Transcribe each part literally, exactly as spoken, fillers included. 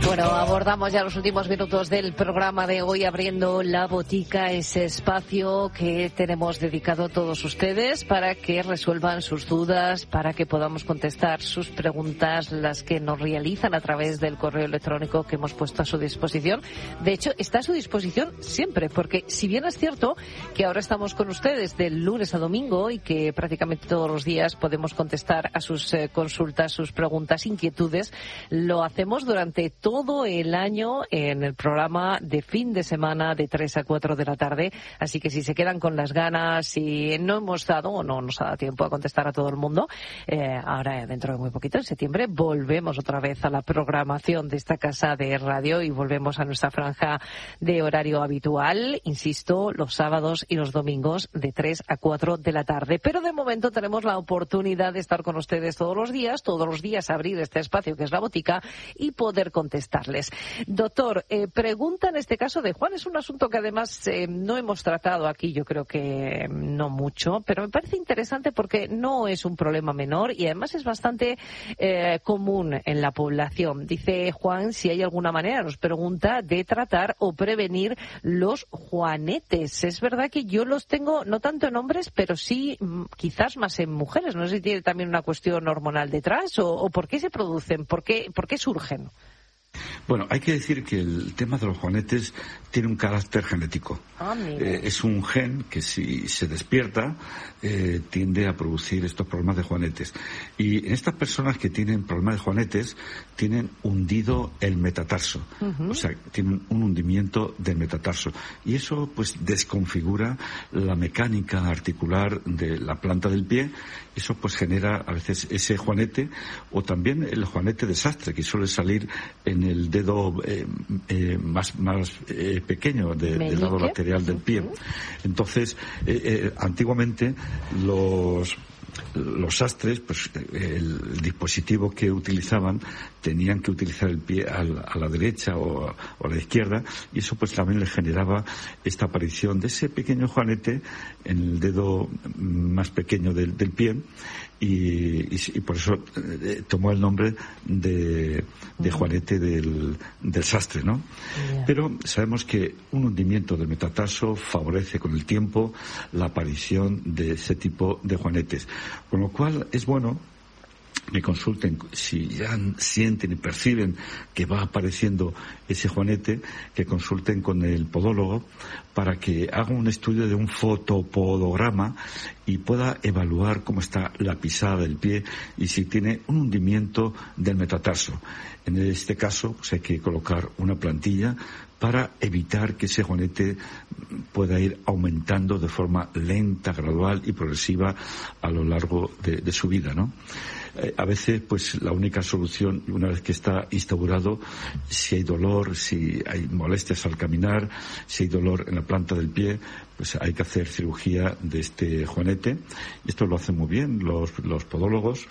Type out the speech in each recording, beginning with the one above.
Bueno, abordamos ya los últimos minutos del programa de hoy, abriendo La Botica, ese espacio que tenemos dedicado a todos ustedes para que resuelvan sus dudas, para que podamos contestar sus preguntas, las que nos realizan a través del correo electrónico que hemos puesto a su disposición. De hecho, está a su disposición siempre, porque si bien es cierto que ahora estamos con ustedes del lunes a domingo y que prácticamente todos los días podemos contestar a sus eh, consultas, sus preguntas, inquietudes, lo hacemos durante todo todo el año en el programa de fin de semana de tres a cuatro de la tarde. Así que si se quedan con las ganas, si no hemos dado o no nos ha dado tiempo a contestar a todo el mundo, eh, ahora dentro de muy poquito, en septiembre, volvemos otra vez a la programación de esta casa de radio y volvemos a nuestra franja de horario habitual, insisto, los sábados y los domingos de tres a cuatro de la tarde. Pero de momento tenemos la oportunidad de estar con ustedes todos los días, todos los días abrir este espacio que es La Botica y poder contestar. Doctor, eh, pregunta en este caso de Juan, es un asunto que además eh, no hemos tratado aquí, yo creo que no mucho, pero me parece interesante porque no es un problema menor y además es bastante eh, común en la población. Dice Juan si hay alguna manera, nos pregunta, de tratar o prevenir los juanetes. Es verdad que yo los tengo no tanto en hombres, pero sí quizás más en mujeres. No sé si tiene también una cuestión hormonal detrás o, o por qué se producen, por qué, por qué surgen. Bueno, hay que decir que el tema de los juanetes tiene un carácter genético. Ah, eh, es un gen que si se despierta eh, tiende a producir estos problemas de juanetes. Y en estas personas que tienen problemas de juanetes tienen hundido el metatarso. Uh-huh. O sea, tienen un hundimiento del metatarso. Y eso pues desconfigura la mecánica articular de la planta del pie. Eso pues genera a veces ese juanete o también el juanete desastre que suele salir en el dedo eh, eh, más, más eh, pequeño de, del lado lateral del pie. Entonces, eh, eh, antiguamente los los sastres, pues el, el dispositivo que utilizaban tenían que utilizar el pie a la, a la derecha o a, o a la izquierda y eso pues también le generaba esta aparición de ese pequeño juanete en el dedo más pequeño del, del pie y, y, y por eso eh, tomó el nombre de, de juanete del, del sastre, ¿no? Yeah. Pero sabemos que un hundimiento del metatarso favorece con el tiempo la aparición de ese tipo de juanetes, con lo cual es bueno que consulten, si ya sienten y perciben que va apareciendo ese juanete, que consulten con el podólogo para que haga un estudio de un fotopodograma y pueda evaluar cómo está la pisada del pie y si tiene un hundimiento del metatarso. En este caso, pues hay que colocar una plantilla para evitar que ese juanete pueda ir aumentando de forma lenta, gradual y progresiva a lo largo de, de su vida, ¿no? Eh, a veces, pues, la única solución, una vez que está instaurado, si hay dolor, si hay molestias al caminar, si hay dolor en la planta del pie, pues hay que hacer cirugía de este juanete. Esto lo hacen muy bien los, los podólogos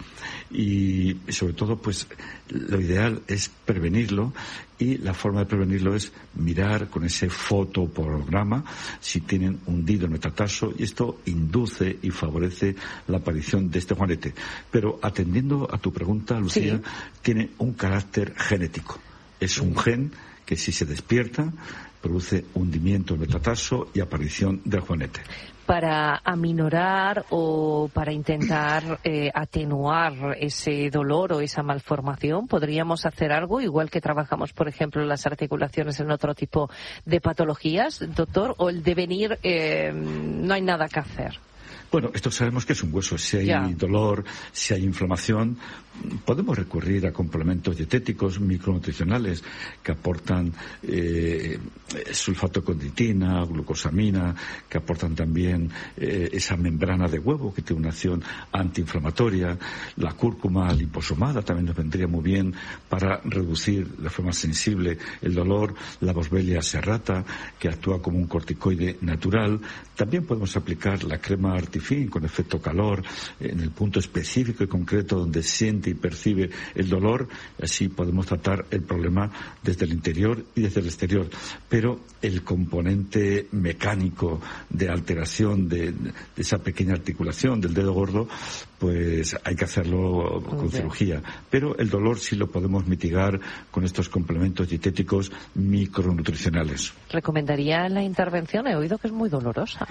y, sobre todo, pues, lo ideal es prevenirlo y la forma de prevenirlo es mirar con ese fotopodograma si tienen hundido el metatarso y esto induce y favorece la aparición de este juanete. Pero atendiendo a tu pregunta, Lucía, sí, tiene un carácter genético. Es un gen que si se despierta produce hundimiento del metatarso y aparición del juanete. Para aminorar o para intentar eh, atenuar ese dolor o esa malformación, ¿podríamos hacer algo igual que trabajamos, por ejemplo, las articulaciones en otro tipo de patologías, doctor? ¿O el devenir eh, no hay nada que hacer? Bueno, esto sabemos que es un hueso. Si hay yeah. dolor, si hay inflamación, podemos recurrir a complementos dietéticos, micronutricionales, que aportan eh, sulfatocondroitina, glucosamina, que aportan también eh, esa membrana de huevo, que tiene una acción antiinflamatoria. La cúrcuma liposomada también nos vendría muy bien para reducir de forma sensible el dolor. La boswellia serrata, que actúa como un corticoide natural. También podemos aplicar la crema artificial Fortifin con efecto calor en el punto específico y concreto donde siente y percibe el dolor. Así podemos tratar el problema desde el interior y desde el exterior. Pero el componente mecánico de alteración de, de esa pequeña articulación del dedo gordo, pues hay que hacerlo con okay. cirugía. Pero el dolor sí lo podemos mitigar con estos complementos dietéticos micronutricionales. ¿Recomendaría la intervención? He oído que es muy dolorosa.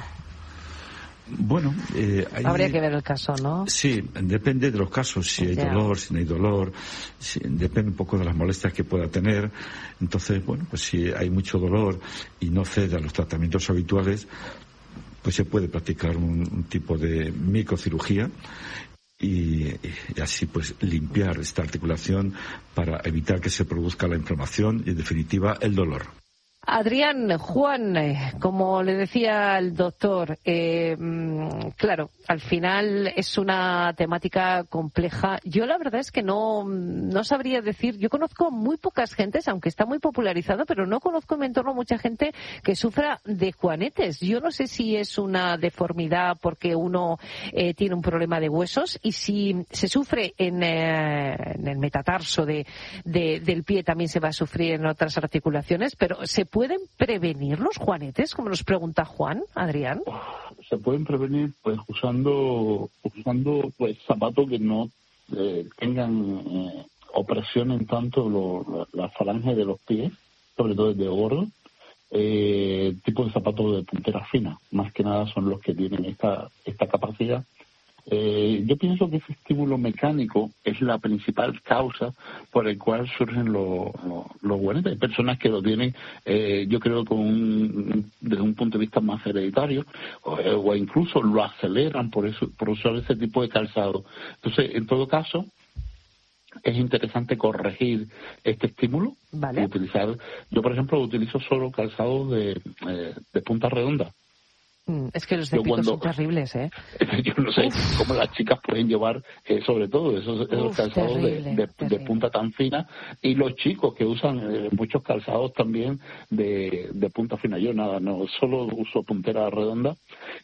Bueno, eh, hay... habría que ver el caso, ¿no? Sí, depende de los casos, si hay yeah. dolor, si no hay dolor, si, depende un poco de las molestias que pueda tener. Entonces, bueno, pues si hay mucho dolor y no cede a los tratamientos habituales, pues se puede practicar un, un tipo de microcirugía y, y así pues limpiar esta articulación para evitar que se produzca la inflamación y en definitiva el dolor. Adrián, Juan, como le decía el doctor, eh, claro, al final es una temática compleja. Yo la verdad es que no, no sabría decir, yo conozco muy pocas gentes, aunque está muy popularizado, pero no conozco en mi entorno mucha gente que sufra de juanetes. Yo no sé si es una deformidad porque uno eh, tiene un problema de huesos y si se sufre en, eh, en el metatarso de, de, del pie también se va a sufrir en otras articulaciones, pero se ¿pueden prevenir los juanetes, como nos pregunta Juan, Adrián? Se pueden prevenir pues usando usando pues zapatos que no eh, tengan eh, opresión en tanto lo, la, la falange de los pies, sobre todo el de gordo, eh, tipo de zapatos de puntera fina, más que nada son los que tienen esta esta capacidad. Eh, yo pienso que ese estímulo mecánico es la principal causa por el cual surgen los lo, lo juanetes. Hay personas que lo tienen, eh, yo creo, con un, desde un punto de vista más hereditario, o, o incluso lo aceleran por eso, por usar ese tipo de calzado. Entonces, en todo caso, es interesante corregir este estímulo. Vale. Y utilizar, yo por ejemplo utilizo solo calzados de, eh, de punta redonda. Es que los de pico son terribles, ¿eh? Yo no sé Uf. cómo las chicas pueden llevar, eh, sobre todo, esos, esos Uf, calzados terrible, de, de, de punta tan fina, y los chicos que usan eh, muchos calzados también de, de punta fina. Yo nada, no, solo uso puntera redonda,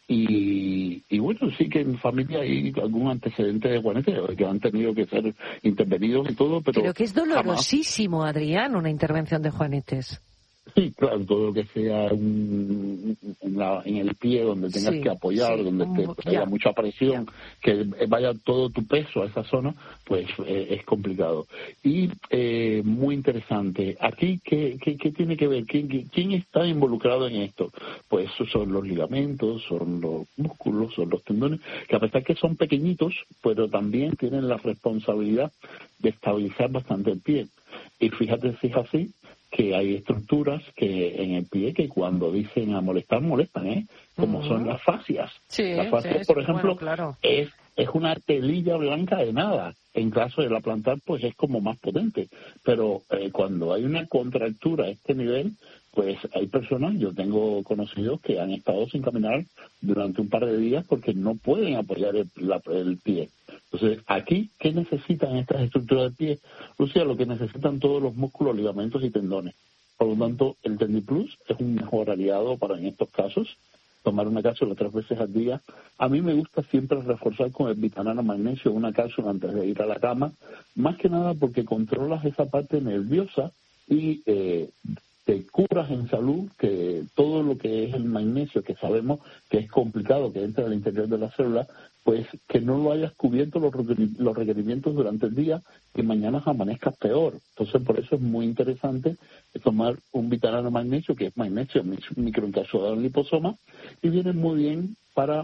y, y bueno, sí que en mi familia hay algún antecedente de juanetes que han tenido que ser intervenidos y todo, pero... Pero que es dolorosísimo, jamás. Adrián, una intervención de juanetes. Sí, claro, todo lo que sea en, en, la, en el pie, donde tengas sí, que apoyar, sí, donde te, te haya mucha presión, ya. que vaya todo tu peso a esa zona, pues eh, es complicado. Y eh, muy interesante, aquí, ¿qué, qué, qué tiene que ver? ¿Quién, ¿Quién está involucrado en esto? Pues son los ligamentos, son los músculos, son los tendones, que a pesar que son pequeñitos, pero también tienen la responsabilidad de estabilizar bastante el pie. Y fíjate si es así, que hay estructuras que en el pie que cuando dicen a molestar, molestan, ¿eh? Como uh-huh. son las fascias. Sí, las fascias, sí, por ejemplo, bueno, claro. es es una telilla blanca de nada. En caso de la plantar, pues es como más potente. Pero eh, cuando hay una contractura a este nivel, pues hay personas, yo tengo conocidos que han estado sin caminar durante un par de días porque no pueden apoyar el, la, el pie. Entonces, aquí, ¿qué necesitan estas estructuras del pie? Lucía, lo que necesitan todos los músculos, ligamentos y tendones. Por lo tanto, el TendiPlus es un mejor aliado para en estos casos. Tomar una cápsula tres veces al día. A mí me gusta siempre reforzar con el bitanano magnesio una cápsula antes de ir a la cama, más que nada porque controlas esa parte nerviosa y eh, te curas en salud que todo lo que es el magnesio, que sabemos que es complicado que entre al interior de la célula, pues que no lo hayas cubierto los requerimientos durante el día, que mañana amanezcas peor. Entonces, por eso es muy interesante tomar un bitanano magnesio, que es magnesio microencapsulado en liposoma, y viene muy bien para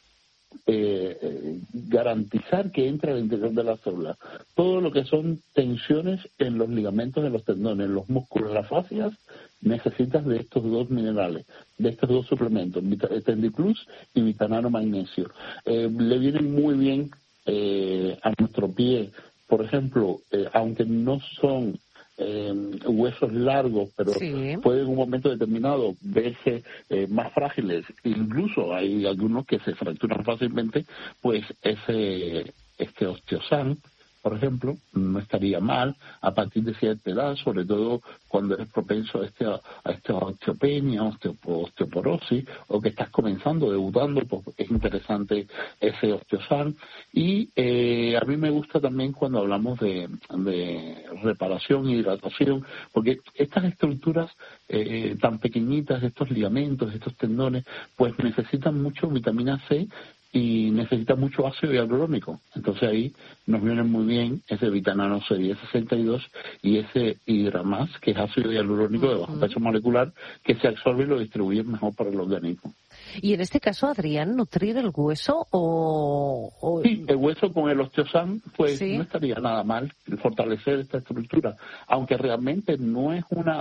eh, eh, garantizar que entre al interior de la célula. Todo lo que son tensiones en los ligamentos, en los tendones, en los músculos, las fascias, necesitas de estos dos minerales, de estos dos suplementos, TendiPlus y bitanano magnesio. Eh, le vienen muy bien eh, a nuestro pie, por ejemplo, eh, aunque no son eh, huesos largos, pero sí. pueden en un momento determinado verse eh, más frágiles, incluso hay algunos que se fracturan fácilmente, pues ese este osteosan por ejemplo, no estaría mal a partir de cierta edad, sobre todo cuando eres propenso a, este, a esta osteopenia, osteoporosis, o que estás comenzando, debutando, pues es interesante ese osteosal. Y eh, a mí me gusta también cuando hablamos de, de reparación y hidratación, porque estas estructuras eh, tan pequeñitas, estos ligamentos, estos tendones, pues necesitan mucho vitamina C y necesita mucho ácido hialurónico. Entonces ahí nos viene muy bien ese Vitanano C diez sesenta y dos y ese Hidramás, que es ácido hialurónico de bajo peso molecular, que se absorbe y lo distribuye mejor para el organismo. Y en este caso, Adrián, ¿nutrir el hueso o...? o... Sí, el hueso con el osteosam, pues ¿Sí? no estaría nada mal fortalecer esta estructura, aunque realmente no es una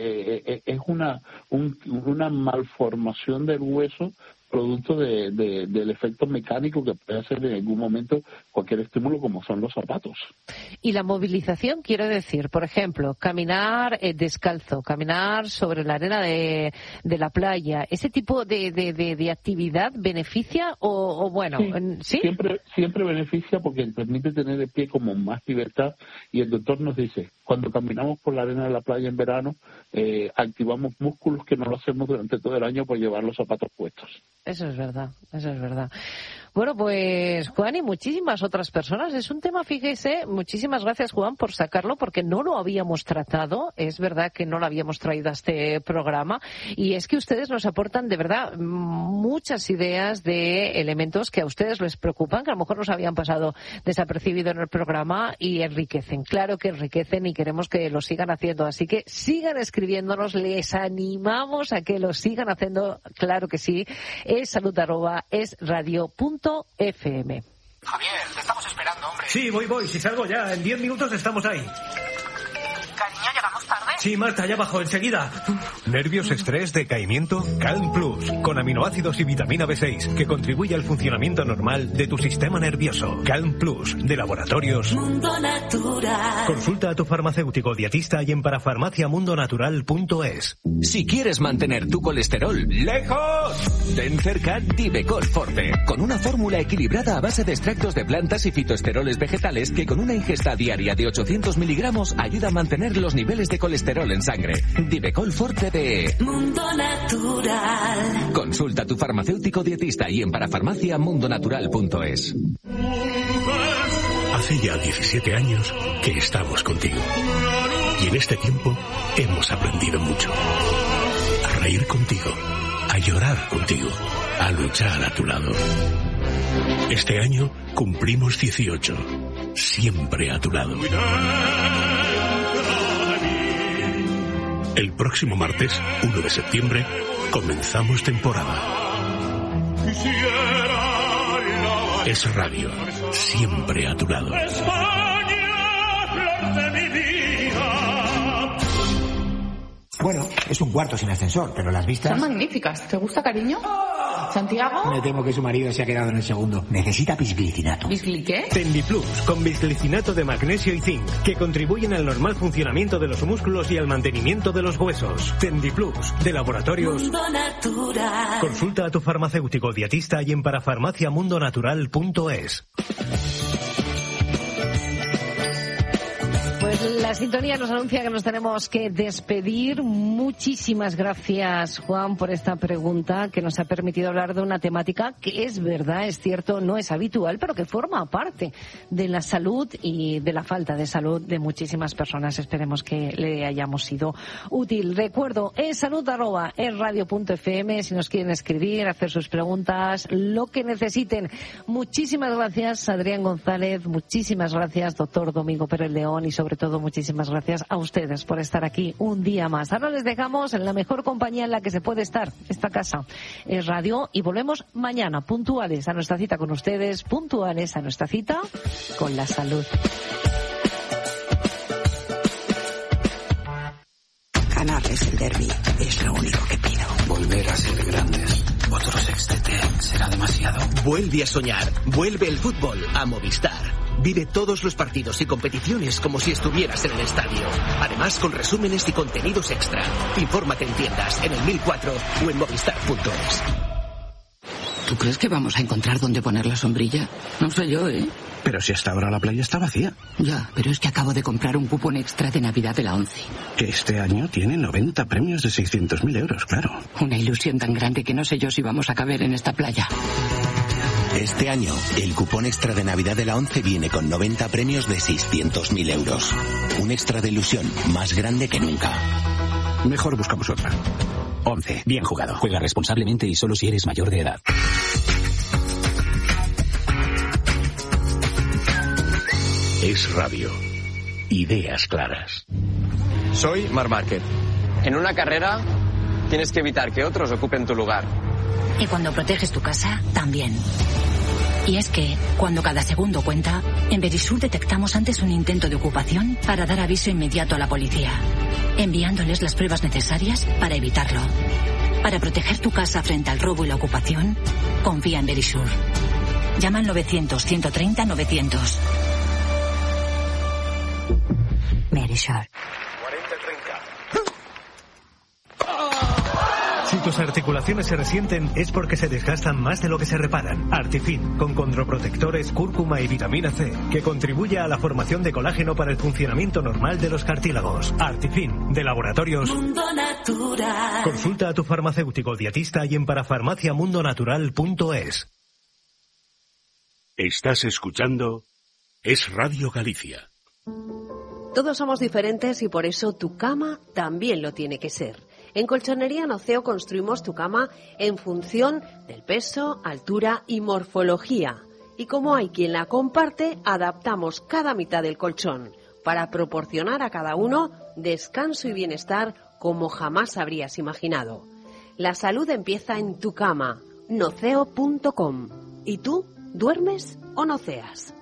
eh, es una un, una malformación del hueso producto de, de, del efecto mecánico que puede hacer en algún momento cualquier estímulo, como son los zapatos. Y la movilización, quiero decir, por ejemplo, caminar eh, descalzo, caminar sobre la arena de, de la playa, ¿ese tipo de, de, de, de actividad beneficia o, o bueno, sí, ¿sí? Siempre, siempre beneficia porque permite tener el pie como más libertad, y el doctor nos dice, cuando caminamos por la arena de la playa en verano, eh, activamos músculos que no lo hacemos durante todo el año por llevar los zapatos puestos. Eso es verdad, eso es verdad. Bueno, pues Juan y muchísimas otras personas. Es un tema, fíjese, muchísimas gracias Juan por sacarlo porque no lo habíamos tratado. Es verdad que no lo habíamos traído a este programa y es que ustedes nos aportan de verdad muchas ideas de elementos que a ustedes les preocupan, que a lo mejor nos habían pasado desapercibido en el programa y enriquecen. Claro que enriquecen y queremos que lo sigan haciendo. Así que sigan escribiéndonos, les animamos a que lo sigan haciendo, claro que sí. Es salud arroba es radio punto f m. Javier, te estamos esperando, hombre. Sí, voy, voy. Si salgo ya, en diez minutos estamos ahí. Cariño, ¿llegamos tarde? Sí, Marta, ya bajo, enseguida. ¿Nervios, estrés, decaimiento? Calm Plus, con aminoácidos y vitamina B seis, que contribuye al funcionamiento normal de tu sistema nervioso. Calm Plus, de Laboratorios Mundo Natural. Consulta a tu farmacéutico dietista y en parafarmacia mundo natural punto es. Si quieres mantener tu colesterol lejos, ten cerca Divecol Forte, con una fórmula equilibrada a base de extractos de plantas y fitoesteroles vegetales que con una ingesta diaria de ochocientos miligramos ayuda a mantener los niveles de colesterol en sangre. Divecol Forte de Mundo Natural. Consulta a tu farmacéutico dietista y en parafarmacia mundo natural punto es. Hace ya diecisiete años que estamos contigo. Y en este tiempo hemos aprendido mucho. A reír contigo, a llorar contigo, a luchar a tu lado. Este año cumplimos dieciocho. Siempre a tu lado. El próximo martes, uno de septiembre, comenzamos temporada. Es radio, siempre a tu lado. Bueno, es un cuarto sin ascensor, pero las vistas... Son magníficas. ¿Te gusta, cariño? ¿Santiago? Me temo que su marido se ha quedado en el segundo. Necesita bisglicinato. ¿Bisgli qué? Tendiplus, con bisglicinato de magnesio y zinc, que contribuyen al normal funcionamiento de los músculos y al mantenimiento de los huesos. Tendiplus, de Laboratorios Mundo Natural. Consulta a tu farmacéutico dietista y en parafarmacia mundo natural punto es. Pues la sintonía nos anuncia que nos tenemos que despedir. Muchísimas gracias, Juan, por esta pregunta que nos ha permitido hablar de una temática que es verdad, es cierto, no es habitual, pero que forma parte de la salud y de la falta de salud de muchísimas personas. Esperemos que le hayamos sido útil. Recuerdo, es salud arroba es radio punto f m si nos quieren escribir, hacer sus preguntas, lo que necesiten. Muchísimas gracias, Adrián González. Muchísimas gracias, doctor Domingo Pérez León, y sobre todo muchísimas gracias a ustedes por estar aquí un día más. Ahora les dejamos en la mejor compañía en la que se puede estar, esta casa es radio, y volvemos mañana puntuales a nuestra cita con ustedes, puntuales a nuestra cita con la salud. Ganarles el derbi es lo único que pido. Volver a ser grandes. Otro sextete será demasiado. Vuelve a soñar. Vuelve el fútbol a Movistar. Vive todos los partidos y competiciones como si estuvieras en el estadio. Además, con resúmenes y contenidos extra. Infórmate en tiendas, en el mil cuatro o en movistar punto es. ¿Tú crees que vamos a encontrar dónde poner la sombrilla? No sé yo, ¿eh? Pero si hasta ahora la playa está vacía. Ya, pero es que acabo de comprar un cupón extra de Navidad de la ONCE. Que este año tiene noventa premios de seiscientos mil euros, claro. Una ilusión tan grande que no sé yo si vamos a caber en esta playa. Este año, el cupón extra de Navidad de la ONCE viene con noventa premios de seiscientos mil euros. Un extra de ilusión más grande que nunca. Mejor buscamos otra. ONCE. Bien jugado. Juega responsablemente y solo si eres mayor de edad. Es Radio. Ideas claras. Soy Marc Márquez. En una carrera tienes que evitar que otros ocupen tu lugar. Y cuando proteges tu casa, también. Y es que, cuando cada segundo cuenta, en Verisur detectamos antes un intento de ocupación para dar aviso inmediato a la policía, enviándoles las pruebas necesarias para evitarlo. Para proteger tu casa frente al robo y la ocupación, confía en Verisur. Llama al novecientos, ciento treinta, novecientos. Verisur. Si tus articulaciones se resienten es porque se desgastan más de lo que se reparan. Artifin, con condroprotectores, cúrcuma y vitamina C, que contribuye a la formación de colágeno para el funcionamiento normal de los cartílagos. Artifin, de Laboratorios Mundo Natural. Consulta a tu farmacéutico dietista y en parafarmaciamundonatural punto es. Estás escuchando Es Radio Galicia. Todos somos diferentes y por eso tu cama también lo tiene que ser. En Colchonería Noceo construimos tu cama en función del peso, altura y morfología. Y como hay quien la comparte, adaptamos cada mitad del colchón para proporcionar a cada uno descanso y bienestar como jamás habrías imaginado. La salud empieza en tu cama, noceo punto com. ¿Y tú duermes o noceas?